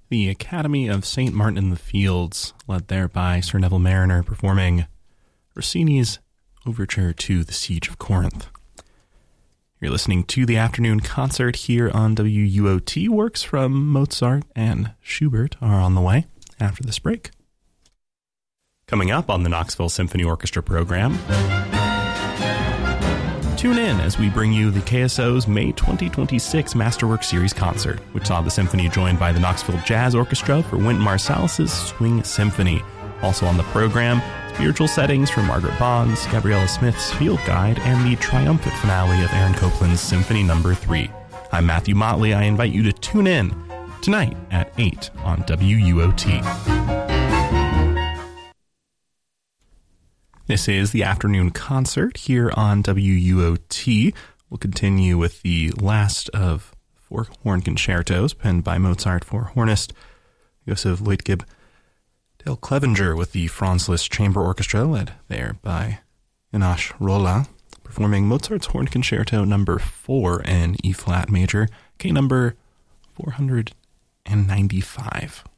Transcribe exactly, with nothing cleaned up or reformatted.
The Academy of Saint Martin in the Fields, led there by Sir Neville Mariner, performing Rossini's Overture to the Siege of Corinth. You're listening to the afternoon concert here on W U O T. Works from Mozart and Schubert are on the way after this break. Coming up on the Knoxville Symphony Orchestra program, tune in as we bring you the K S O's May twenty twenty-six Masterwork Series concert, which saw the symphony joined by the Knoxville Jazz Orchestra for Wynton Marsalis's Swing Symphony. Also on the program, spiritual settings from Margaret Bond's Gabriella Smith's Field Guide and the triumphant finale of Aaron Copland's Symphony Number three. I'm Matthew Motley. I invite you to tune in tonight at eight on W U O T. This is the afternoon concert here on W U O T. We'll continue with the last of four horn concertos penned by Mozart for hornist Joseph Leutgeb. Dale Clevenger with the Franz Liszt Chamber Orchestra, led there by Janos Rolla, performing Mozart's Horn Concerto number four in E-flat major, K number four hundred ninety-five.